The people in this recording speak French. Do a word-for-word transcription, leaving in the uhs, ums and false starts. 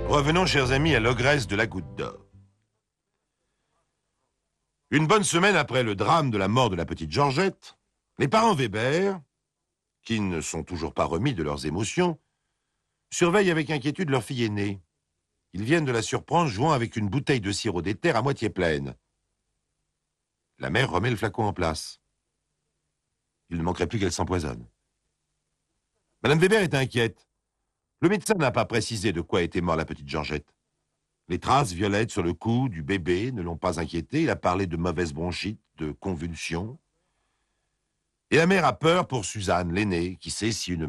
Revenons, chers amis, à l'ogresse de la Goutte d'Or. Une bonne semaine après le drame de la mort de la petite Georgette, les parents Weber, qui ne sont toujours pas remis de leurs émotions, surveillent avec inquiétude leur fille aînée. Ils viennent de la surprendre jouant avec une bouteille de sirop d'éther à moitié pleine. La mère remet le flacon en place. Il ne manquerait plus qu'elle s'empoisonne. Madame Weber est inquiète. Le médecin n'a pas précisé de quoi était morte la petite Georgette. Les traces violettes sur le cou du bébé ne l'ont pas inquiété. Il a parlé de mauvaise bronchite, de convulsions. Et la mère a peur pour Suzanne, l'aînée, qui sait si une